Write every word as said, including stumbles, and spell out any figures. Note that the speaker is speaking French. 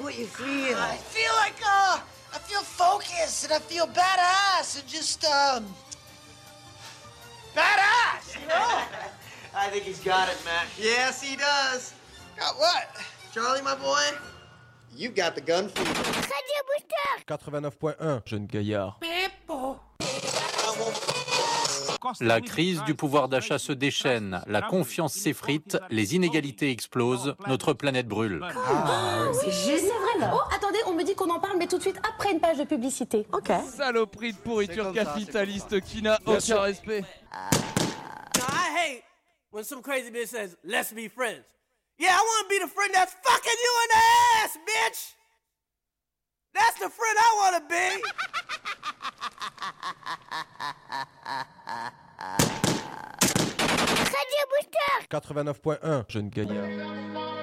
what you feel. I feel like, uh, I feel focused and I feel badass and just, um, badass, you know? I think he's got it, Mac. Yes, he does. Got what? Charlie, my boy, you got the gun fever. Radio Booster. quatre-vingt-neuf point un, jeune gaillard. La crise du pouvoir d'achat se déchaîne, la confiance s'effrite, les inégalités explosent, notre planète brûle. Ah, c'est juste, c'est vrai. Oh, attendez, on me dit qu'on en parle, mais tout de suite après une page de publicité. Ok. Saloperie de pourriture capitaliste qui n'a aucun respect. I hate when some crazy bitch says, let's be friends. Yeah, I want to be the friend that's fucking you in the ass, bitch! That's the friend I want to be! Radio Booster. quatre-vingt-neuf point un, jeune gaillard.